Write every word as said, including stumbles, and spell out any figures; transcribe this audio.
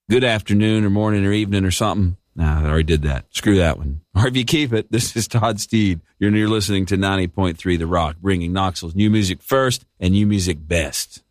good afternoon or morning or evening or something. Nah, I already did that. Screw that one. Or if you keep it, this is Todd Steed. You're, you're listening to ninety point three The Rock, bringing Knoxville's new music first and new music best.